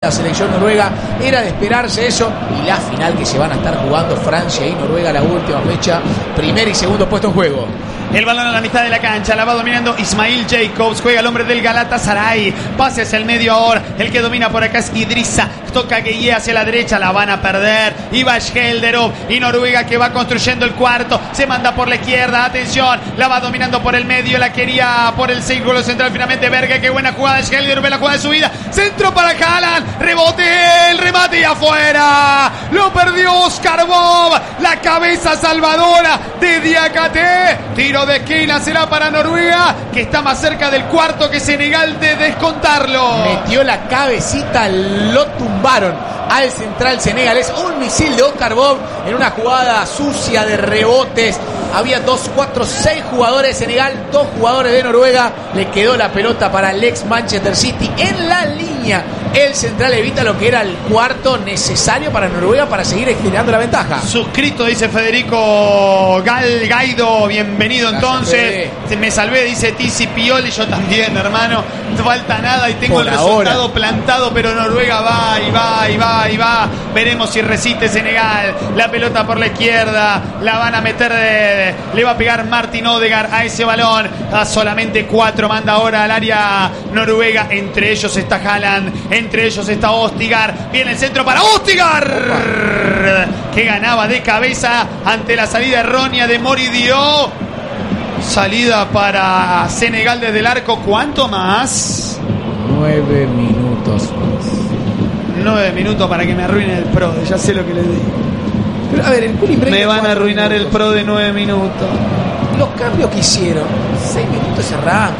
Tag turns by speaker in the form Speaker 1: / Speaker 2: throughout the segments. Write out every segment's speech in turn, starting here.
Speaker 1: esta selección noruega. Era de esperarse eso. Y la final que se van a estar jugando Francia y Noruega, la última fecha, primer y segundo puesto en juego.
Speaker 2: El balón a la mitad de la cancha, la va dominando Ismail Jacobs, juega el hombre del Galatasaray, pase hacia el medio ahora, el que domina por acá es Idrissa, toca Gueye hacia la derecha, la van a perder, Iva Skjelderov y Noruega que va construyendo el cuarto, se manda por la izquierda, atención, la va dominando por el medio, la quería por el círculo central, finalmente Berge, qué buena jugada, Skjelderov ve la jugada de su vida, centro para Haaland, rebote, el remate y afuera, lo perdió Oscar Bob, la cabeza salvadora de Diakate, tiro de esquina será para Noruega, que está más cerca del cuarto que Senegal de descontarlo.
Speaker 1: Metió la cabecita, lo tumbaron al central senegalés. Un misil de Oscar Bob en una jugada sucia de rebotes. Había 2, 4, 6 jugadores de Senegal, 2 jugadores de Noruega. Le quedó la pelota para el ex Manchester City en la línea. El central evita lo que era el cuarto necesario para Noruega para seguir generando la ventaja.
Speaker 2: Suscrito, dice Federico Gaido, bienvenido. Gracias, entonces. Me salvé, dice Tizi Pioli, yo también, hermano. No falta nada y tengo por el resultado ahora plantado, pero Noruega va y va y va y va. Veremos si resiste Senegal. La pelota por la izquierda, la van a meter, le va a pegar Martin Odegaard a ese balón. A solamente 4 manda ahora al área Noruega. Entre ellos está Haaland, entre ellos está Ostigar. Viene el centro para Ostigar, que ganaba de cabeza ante la salida errónea de Moridio. Salida para Senegal desde el arco. ¿Cuánto más?
Speaker 1: 9 minutos más.
Speaker 2: 9 minutos para que me arruine el pro. Ya sé lo que le digo.
Speaker 1: Pero a ver, el cooling break
Speaker 2: me van a arruinar minutos. El pro de 9 minutos.
Speaker 1: Los cambios que hicieron, 6 minutos cerramos.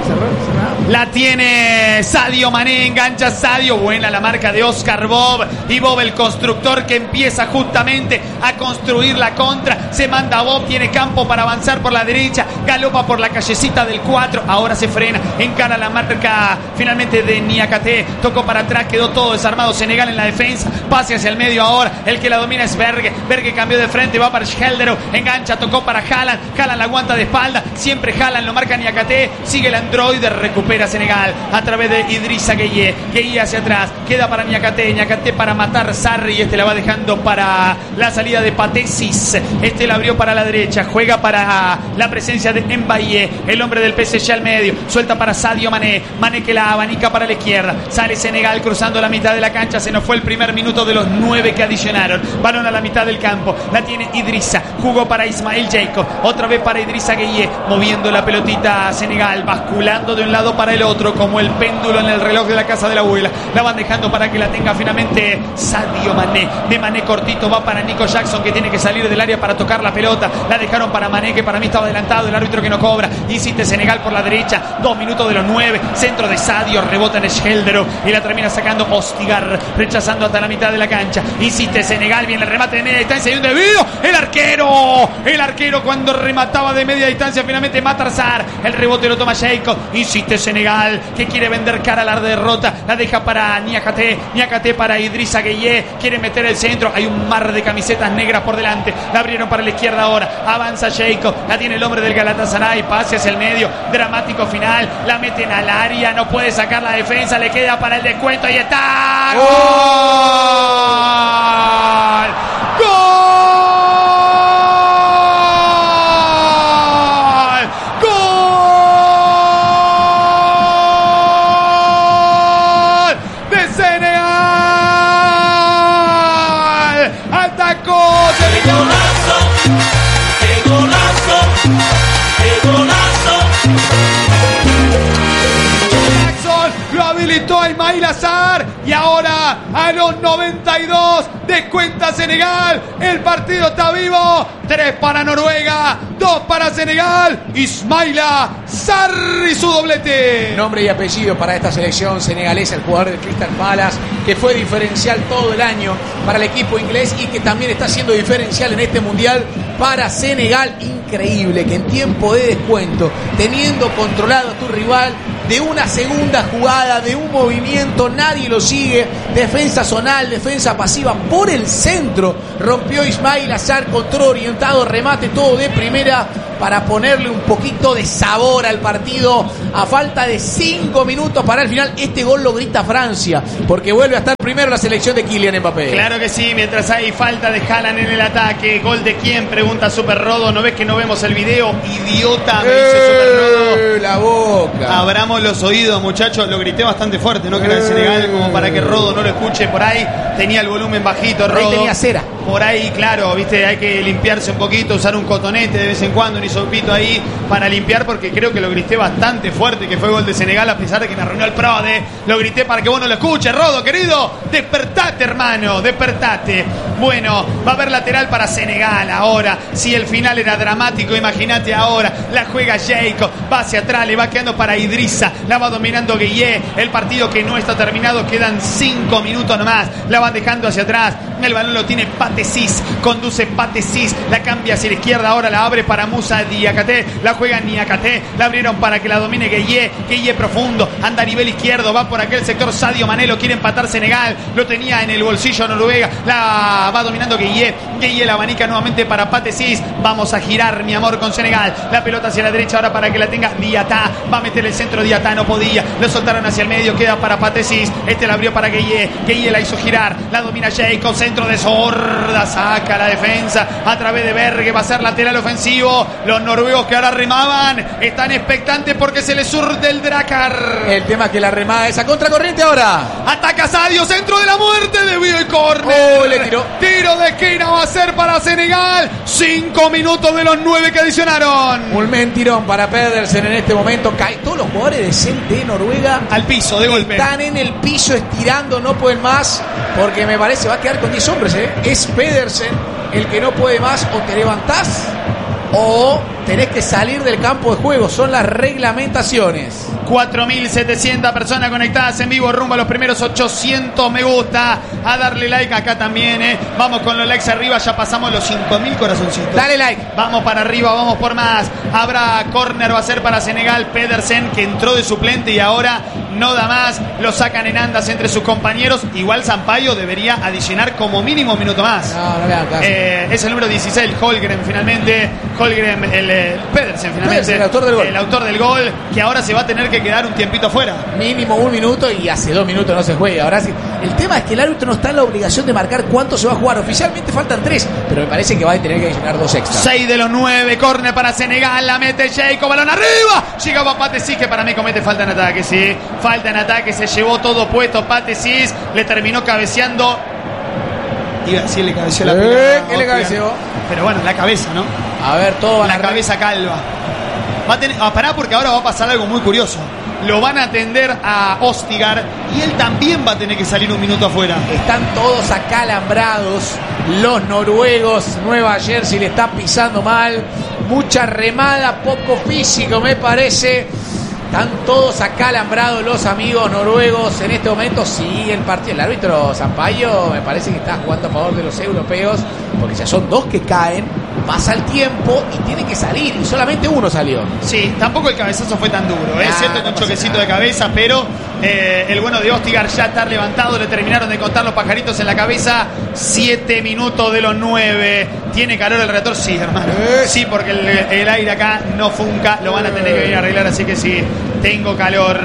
Speaker 2: La tiene Sadio Mané, engancha Sadio, buena la marca de Oscar Bob, y Bob el constructor que empieza justamente a construir la contra, se manda Bob, tiene campo para avanzar por la derecha, galopa por la callecita del 4, ahora se frena, encara la marca finalmente de Niakate, tocó para atrás, quedó todo desarmado Senegal en la defensa, pase hacia el medio ahora, el que la domina es Berge cambió de frente, va para Skjelderov, engancha, tocó para Haaland la aguanta de espalda, siempre Haaland, lo marca Niakate, sigue el androide, recupera Senegal a través de Idrissa Gueye hacia atrás, queda para Niakate para matar Sarri, y este la va dejando para la salida de Patesis, este la abrió para la derecha, juega para la presencia de Mbaye, el hombre del PSG al medio, suelta para Sadio Mané que la abanica para la izquierda, sale Senegal cruzando la mitad de la cancha, se nos fue el primer minuto de los 9 que adicionaron, balón a la mitad del campo, la tiene Idrissa, jugó para Ismail Jacob, otra vez para Idrissa Gueye, moviendo la pelotita Senegal, basculando de un lado para el otro como el péndulo en el reloj de la casa de la abuela, la van dejando para que la tenga finalmente Sadio Mané, de Mané cortito va para Nico Jackson que tiene que salir del área para tocar la pelota, la dejaron para Mané que para mí estaba adelantado, el árbitro que no cobra, insiste Senegal por la derecha, 2 minutos de los 9, centro de Sadio, rebota en Skjelderov y la termina sacando Ostigar, rechazando hasta la mitad de la cancha, insiste Senegal, viene el remate de media distancia y un desvío, el arquero cuando remataba de media distancia finalmente Matarzar, el rebote lo toma Jacob, insiste Senegal que quiere vender cara a la derrota, la deja para Niakate para Idrissa Gueye, quiere meter el centro, hay un mar de camisetas negras por delante, la abrieron para la izquierda ahora, avanza Jacob, la tiene el hombre del Galatasaray, pase hacia el medio, dramático final, la meten al área, no puede sacar la defensa, le queda para el descuento, y está ¡gol! A Ismail Azar y ahora a los 92 descuenta Senegal, el partido está vivo, 3 para Noruega, 2 para Senegal, Ismail Azar y su doblete.
Speaker 1: Nombre y apellido para esta selección senegalesa, el jugador del Crystal Palace, que fue diferencial todo el año para el equipo inglés y que también está siendo diferencial en este mundial para Senegal. Increíble que en tiempo de descuento, teniendo controlado a tu rival, de una segunda jugada, de un movimiento, nadie lo sigue, defensa zonal, defensa pasiva por el centro, rompió Ismail Azar, control orientado, remate todo de primera, para ponerle un poquito de sabor al partido. A falta de 5 minutos para el final, este gol lo grita Francia, porque vuelve a estar primero la selección de Kylian Mbappé.
Speaker 2: Claro que sí, mientras hay falta de Haaland en el ataque. ¿Gol de quién? Pregunta Super Rodo. ¿No ves que no vemos el video? Idiota, me dice Super Rodo.
Speaker 1: La boca.
Speaker 2: Abramos los oídos, muchachos. Lo grité bastante fuerte, ¿no? Que era de Senegal, como para que Rodo no lo escuche por ahí. Tenía el volumen bajito, Rodo.
Speaker 1: Ahí tenía cera.
Speaker 2: Por ahí, claro, viste, hay que limpiarse un poquito, usar un cotonete de vez en cuando, un hisopito ahí para limpiar, porque creo que lo grité bastante fuerte, que fue gol de Senegal, a pesar de que me arruinó el Prode. Lo grité para que vos no lo escuches, Rodo, querido. Despertate, hermano, despertate. Bueno, va a haber lateral para Senegal ahora. Si el final era dramático, imagínate ahora. La juega Jacob, va hacia atrás, le va quedando para Idrissa, la va dominando Gueye. El partido que no está terminado, quedan 5 minutos nomás. La van dejando hacia atrás. El balón lo tiene Patesis, conduce Patesis, la cambia hacia la izquierda, ahora la abre para Musa Diakate, la juega Niakate, la abrieron para que la domine Gueye, Gueye profundo, anda a nivel izquierdo, va por aquel sector Sadio Mané, lo quiere empatar Senegal, lo tenía en el bolsillo Noruega, la va dominando Gueye, Gueye la abanica nuevamente para Patesis, vamos a girar mi amor con Senegal, la pelota hacia la derecha ahora para que la tenga Diatá, va a meter el centro Diatá, no podía, lo soltaron hacia el medio, queda para Patesis, este la abrió para Gueye, Gueye la hizo girar, la domina Jacob, centro de Sorda, saca la defensa a través de Berge, va a ser lateral ofensivo. Los noruegos que ahora remaban están expectantes porque se les surte el Drakkar.
Speaker 1: El tema es que la remada es a contracorriente ahora.
Speaker 2: Ataca Sadio, centro de la muerte, desvío y córner.
Speaker 1: Le tiró.
Speaker 2: Tiro de esquina va a ser para Senegal. 5 minutos de los 9 que adicionaron.
Speaker 1: Un mentirón para Pedersen en este momento. Cae todos los jugadores de Noruega
Speaker 2: al piso de golpe.
Speaker 1: Están en el piso estirando, no pueden más, porque me parece va a quedar con 10 hombres. Es Pedersen el que no puede más. O te levantás o tenés que salir del campo de juego. Son las reglamentaciones.
Speaker 2: 4.700 personas conectadas en vivo rumbo a los primeros 800 me gusta. A darle like acá también, Vamos con los likes arriba, ya pasamos los 5.000 corazoncitos.
Speaker 1: Dale like.
Speaker 2: Vamos para arriba, vamos por más. Habrá córner, va a ser para Senegal. Pedersen, que entró de suplente y ahora no da más. Lo sacan en andas entre sus compañeros. Igual Sampaio debería adicionar como mínimo un minuto más.
Speaker 1: No le hagan caso.
Speaker 2: Es el número 16, Holmgren finalmente. Holmgren, Pedersen finalmente.
Speaker 1: Pedersen, el autor del gol.
Speaker 2: El autor del gol, que ahora se va a tener que quedar un tiempito afuera.
Speaker 1: Mínimo 1 minuto, y hace 2 minutos no se juega. Ahora sí. El tema es que el árbitro no está en la obligación de marcar cuánto se va a jugar. Oficialmente faltan 3, pero me parece que va a tener que adicionar 2 extras.
Speaker 2: 6 de los 9, córner para Senegal, la mete Jacob, balón arriba. Llegaba Patesis, que para mí comete falta en ataque, sí. Falta en ataque, se llevó todo puesto Patesis, le terminó cabeceando. Iba a decir, le cabeció la pelota.
Speaker 1: ¿Qué le cabeceó?
Speaker 2: Pero bueno, la cabeza, ¿no?
Speaker 1: A ver, todo va
Speaker 2: la cabeza calva. Va a tener, pará, porque ahora va a pasar algo muy curioso. Lo van a atender a Ostigar y él también va a tener que salir un minuto afuera.
Speaker 1: Están todos acalambrados los noruegos. Nueva Jersey le está pisando mal. Mucha remada, poco físico me parece. Están todos acalambrados los amigos noruegos en este momento. Sí, el partido. El árbitro Sampaio me parece que está jugando a favor de los europeos, porque ya son 2 que caen. Pasa el tiempo y tiene que salir, y solamente uno salió.
Speaker 2: Sí, tampoco el cabezazo fue tan duro, es cierto que un choquecito de cabeza, pero el bueno de Ostigar ya está levantado, le terminaron de contar los pajaritos en la cabeza. 7 minutos de los 9. ¿Tiene calor el reactor? Sí, hermano. Sí, porque el aire acá no funca, lo van a tener que venir a arreglar, así que sí, tengo calor.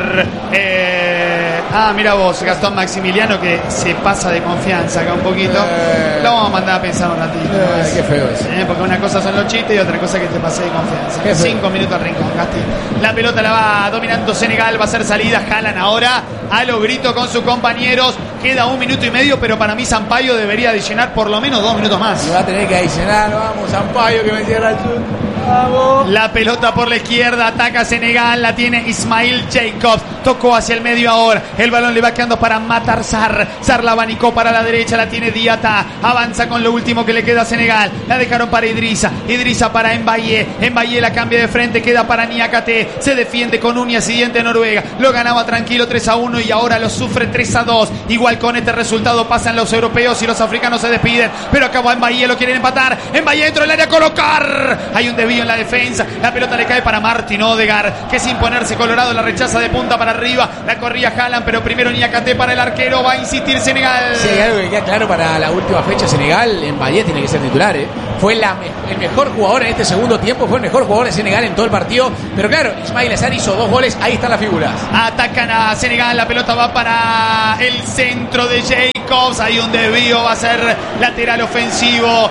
Speaker 2: Mira vos, Gastón Maximiliano, que se pasa de confianza acá un poquito. Lo vamos a mandar a pensar un ratito.
Speaker 1: Qué feo eso.
Speaker 2: Porque una cosa son los chistes y otra cosa que te pase de confianza. 5 minutos al rincón, Gasti. La pelota la va dominando Senegal, va a ser salida. Haaland ahora a lo grito con sus compañeros. Queda 1 minuto y medio, pero para mí Sampaio debería adicionar por lo menos 2 minutos más.
Speaker 1: Y va a tener que adicionar, vamos, Sampaio, que me cierra el chute. Vamos.
Speaker 2: La pelota por la izquierda, ataca Senegal, la tiene Ismail Jacobs, tocó hacia el medio ahora, el balón le va quedando para matar Sarr la abanicó para la derecha, la tiene Diatá, avanza con lo último que le queda a Senegal, la dejaron para Idrissa para Mbaye la cambia de frente, queda para Niakate, se defiende con uñas y dientes Noruega, lo ganaba tranquilo 3-1 y ahora lo sufre 3-2, igual igual con este resultado pasan los europeos y los africanos se despiden. Pero acá va Mbaye, lo quieren empatar. Mbaye dentro del área, colocar. Hay un desvío en la defensa. La pelota le cae para Martin Odegaard, que sin ponerse colorado la rechaza de punta para arriba. La corría Haaland, pero primero Niakate para el arquero. Va a insistir Senegal.
Speaker 1: Sí, hay algo que queda claro para la última fecha. Senegal, Mbaye tiene que ser titular, ¿eh? Fue el mejor jugador en este segundo tiempo. Fue el mejor jugador de Senegal en todo el partido. Pero claro, Ismaïla Sarr hizo 2 goles. Ahí están las figuras.
Speaker 2: Atacan a Senegal. La pelota va para el centro de Jacobs. Hay un desvío. Va a ser lateral ofensivo.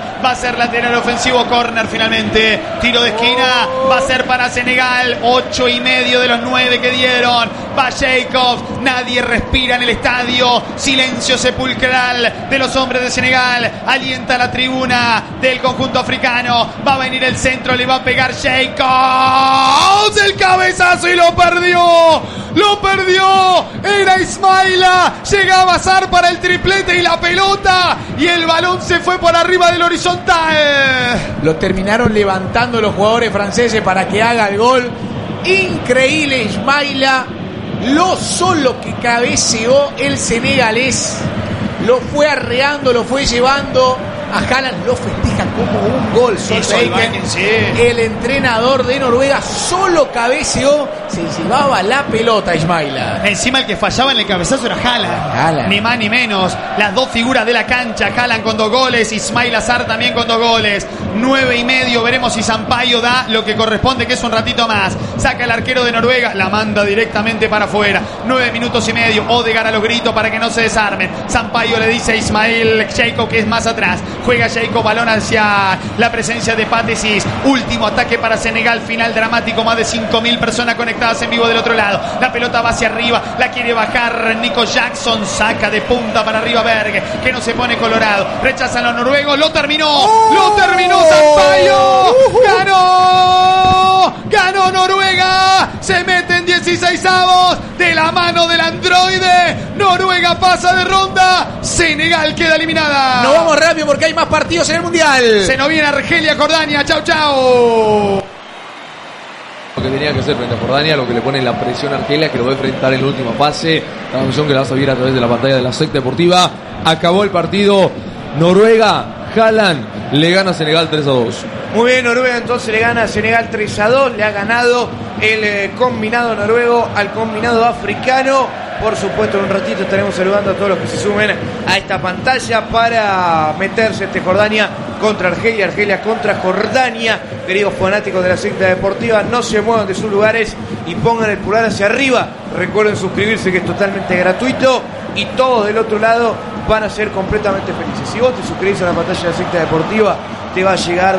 Speaker 2: Córner finalmente. Tiro de esquina. Va a ser para Senegal. 8,5 de los 9 que dieron. Va Jacobs. Nadie respira en el estadio. Silencio sepulcral de los hombres de Senegal. Alienta la tribuna del conjunto africano. Va a venir el centro. Le va a pegar Jacobs. El cabezazo y lo perdió. Era Ismaïla. Llegaba Sarr para el triplete y la pelota. Y el balón se fue por arriba del horizontal.
Speaker 1: Lo terminaron levantando los jugadores franceses para que haga el gol. Increíble Ismaïla. Lo solo que cabeceó el senegalés. Lo fue arreando, lo fue llevando. A Haaland lo festeja como un gol. El entrenador de Noruega solo cabeceó, se llevaba la pelota Ismaïla.
Speaker 2: Encima el que fallaba en el cabezazo era Haaland. Ni más ni menos. Las dos figuras de la cancha. Haaland con 2 goles. Ismaïla Sarr también con 2 goles. 9,5. Veremos si Sampaio da lo que corresponde, que es un ratito más. Saca el arquero de Noruega. La manda directamente para afuera. 9 minutos y medio. Odegaard a los gritos para que no se desarmen. Sampaio le dice a Ismail Jacob que es más atrás. Juega Jacob, balón hacia la presencia de Pátesis. Último ataque para Senegal, final dramático, más de 5.000 personas conectadas en vivo del otro lado. La pelota va hacia arriba, la quiere bajar Nico Jackson, saca de punta para arriba Berg, que no se pone colorado. Rechazan los noruegos, lo terminó Sampaio. Ganó Noruega, se mete en 16avos de la mano del androide. Noruega pasa de ronda, Senegal queda eliminada.
Speaker 1: Nos vamos rápido porque hay más partidos en el Mundial.
Speaker 2: Se nos viene Argelia, Jordania, chau.
Speaker 3: Lo que tenía que hacer frente a Jordania, lo que le pone la presión a Argelia, que lo va a enfrentar en la última fase. La transmisión que la vas a ver a través de la pantalla de la Secta Deportiva. Acabó el partido. Noruega, Haaland le gana a Senegal 3-2.
Speaker 4: Muy bien, Noruega entonces le gana a Senegal 3-2. Le ha ganado el combinado noruego al combinado africano. Por supuesto, en un ratito estaremos saludando a todos los que se sumen a esta pantalla para meterse Jordania contra Argelia, Argelia contra Jordania. Queridos fanáticos de la Secta Deportiva, no se muevan de sus lugares y pongan el pulgar hacia arriba. Recuerden suscribirse, que es totalmente gratuito, y todos del otro lado van a ser completamente felices. Si vos te suscribís a la pantalla de la Secta Deportiva, te va a llegar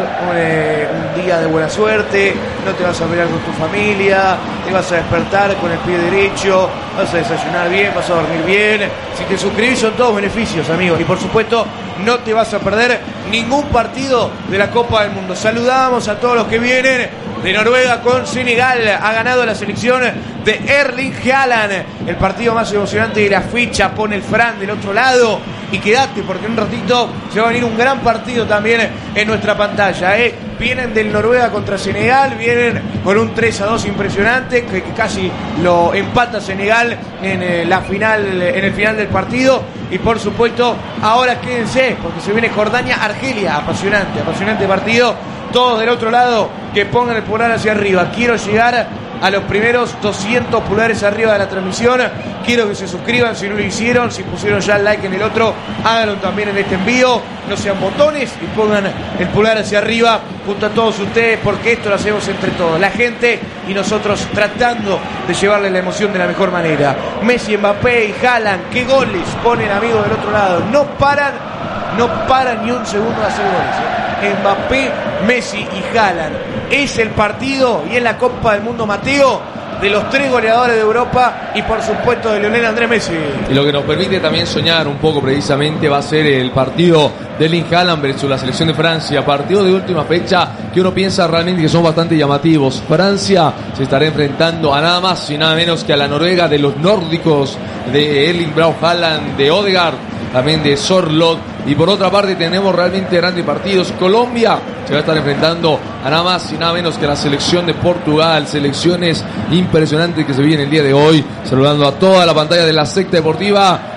Speaker 4: un día de buena suerte, no te vas a pelear con tu familia, te vas a despertar con el pie derecho, vas a desayunar bien, vas a dormir bien. Si te suscribís son todos beneficios, amigos, y por supuesto no te vas a perder ningún partido de la Copa del Mundo. Saludamos a todos los que vienen de Noruega con Senegal. Ha ganado la selección de Erling Haaland, el partido más emocionante de la fecha. Pone el Fran del otro lado y quédate, porque en un ratito se va a venir un gran partido también en nuestra pantalla. Vienen del Noruega contra Senegal, vienen con un 3-2 impresionante que casi lo empata Senegal en la final, en el final del partido. Y por supuesto, ahora quédense, porque se viene Jordania-Argelia. Apasionante partido. Todos del otro lado que pongan el pulgar hacia arriba. Quiero llegar a los primeros 200 pulgares arriba de la transmisión. Quiero que se suscriban si no lo hicieron. Si pusieron ya el like en el otro, háganlo también en este envío. No sean botones y pongan el pulgar hacia arriba junto a todos ustedes, porque esto lo hacemos entre todos, la gente y nosotros, tratando de llevarle la emoción de la mejor manera. Messi, Mbappé y Haaland, qué goles ponen, amigos del otro lado. No paran ni un segundo de hacer goles. Mbappé, Messi y Haaland. Es el partido y es la Copa del Mundo, Mateo, de los 3 goleadores de Europa y por supuesto de Lionel Andrés Messi.
Speaker 3: Y lo que nos permite también soñar un poco precisamente va a ser el partido de Erling Haaland versus la selección de Francia. Partido de última fecha que uno piensa realmente que son bastante llamativos. Francia se estará enfrentando a nada más y nada menos que a la Noruega de los nórdicos, de Erling Braut Haaland, de Odegaard, también de Sorloth. Y por otra parte tenemos realmente grandes partidos. Colombia se va a estar enfrentando a nada más y nada menos que la selección de Portugal. Selecciones impresionantes que se vienen el día de hoy. Saludando a toda la pantalla de la Secta Deportiva.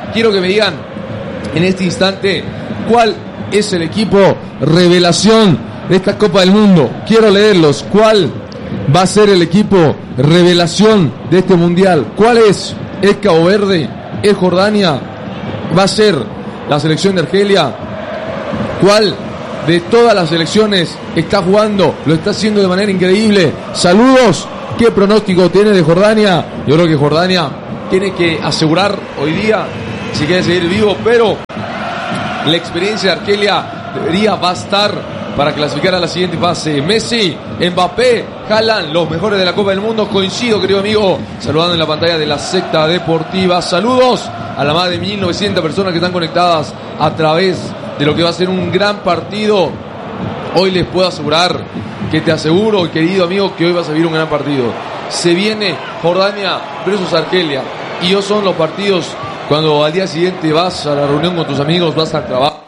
Speaker 3: quiero que me digan en este instante cuál es el equipo revelación de esta Copa del Mundo. Quiero leerlos. ¿Cuál va a ser el equipo revelación de este mundial? ¿Cuál es? ¿Es Cabo Verde? ¿Es Jordania? ¿Va a ser la selección de Argelia? ¿Cuál de todas las selecciones está jugando? Lo está haciendo de manera increíble. Saludos. ¿Qué pronóstico tiene de Jordania? Yo creo que Jordania tiene que asegurar hoy día si quiere seguir vivo, pero la experiencia de Argelia debería bastar para clasificar a la siguiente fase. Messi, Mbappé, Haaland, los mejores de la Copa del Mundo. Coincido, querido amigo, saludando en la pantalla de la secta deportiva. Saludos a la más de 1900 personas que están conectadas a través de lo que va a ser un gran partido. Hoy les puedo asegurar, que te aseguro, querido amigo, que hoy vas a vivir un gran partido. Se viene Jordania versus Argelia, y ellos son los partidos cuando al día siguiente vas a la reunión con tus amigos, vas al trabajo,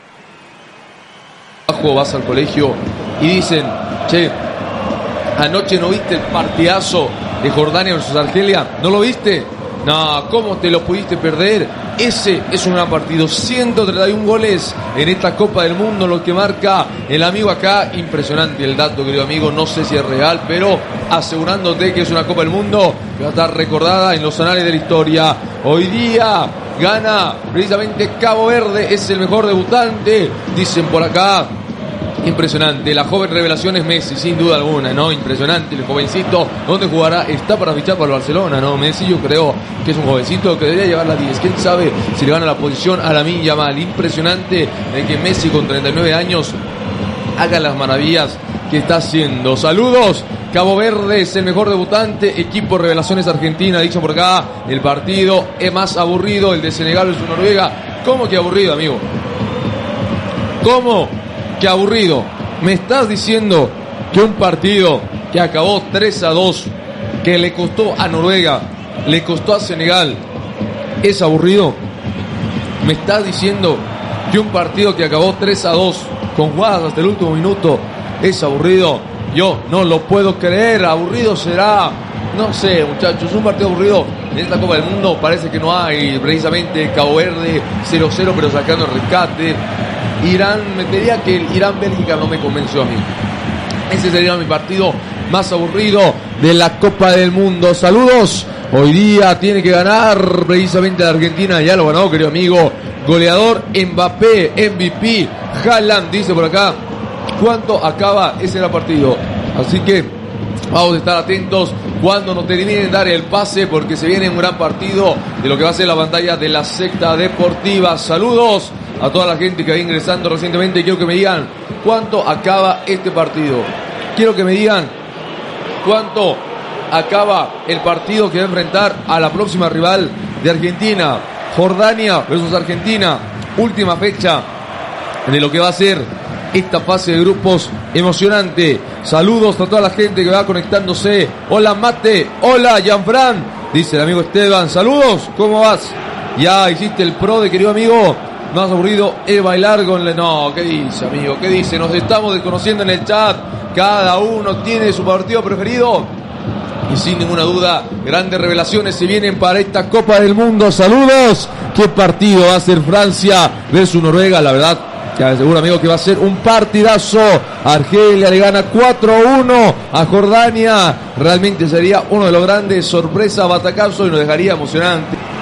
Speaker 3: vas al colegio y dicen: che, anoche no viste el partidazo de Jordania versus Argelia, ¿no lo viste? No, ¿cómo te lo pudiste perder? Ese es un gran partido. 131 goles en esta Copa del Mundo, lo que marca el amigo acá. Impresionante el dato, querido amigo. No sé si es real, pero asegurándote que es una Copa del Mundo que va a estar recordada en los anales de la historia. Hoy día gana precisamente Cabo Verde, es el mejor debutante, dicen por acá. Impresionante, la joven revelación es Messi, sin duda alguna, ¿no? Impresionante, el jovencito, ¿dónde jugará? Está para fichar para el Barcelona, ¿no? Messi, yo creo que es un jovencito que debería llevar la 10. ¿Quién sabe si le gana la posición a Lamine Yamal? Impresionante el que Messi con 39 años haga las maravillas que está haciendo. Saludos, Cabo Verde es el mejor debutante, equipo revelaciones Argentina, dicho por acá. El partido es más aburrido, el de Senegal versus Noruega. ¿Cómo que aburrido, amigo? ¿Cómo? Qué aburrido. ¿Me estás diciendo que un partido que acabó 3-2, que le costó a Noruega, le costó a Senegal, es aburrido? ¿Me estás diciendo que un partido que acabó 3-2, con jugadas hasta el último minuto, es aburrido? Yo no lo puedo creer. Aburrido será, no sé, muchachos, un partido aburrido en esta Copa del Mundo parece que no hay. Precisamente Cabo Verde 0-0, pero sacando el rescate. Irán, metería que el Irán-Bélgica no me convenció a mí. Ese sería mi partido más aburrido de la Copa del Mundo. Saludos. Hoy día tiene que ganar precisamente la Argentina. Ya lo ganó, querido amigo. Goleador Mbappé, MVP, Haaland, dice por acá. ¿Cuánto acaba ese partido? Así que vamos a estar atentos cuando nos terminen de dar el pase, porque se viene un gran partido de lo que va a ser la pantalla de la secta deportiva. Saludos a toda la gente que va ingresando recientemente. Quiero que me digan cuánto acaba este partido. Quiero que me digan cuánto acaba el partido que va a enfrentar a la próxima rival de Argentina. Jordania versus Argentina. Última fecha de lo que va a ser esta fase de grupos emocionante. Saludos a toda la gente que va conectándose. Hola Mate, hola Gianfran, dice el amigo Esteban. Saludos, ¿cómo vas? Ya hiciste el pro de querido amigo. Más aburrido es bailar con... No, ¿qué dice, amigo? ¿Qué dice? Nos estamos desconociendo en el chat. Cada uno tiene su partido preferido. Y sin ninguna duda, grandes revelaciones se vienen para esta Copa del Mundo. Saludos. ¿Qué partido va a ser Francia versus Noruega? La verdad, te aseguro, amigo, que va a ser un partidazo. Argelia le gana 4-1 a Jordania. Realmente sería uno de los grandes sorpresas, batacazo, y nos dejaría emocionante.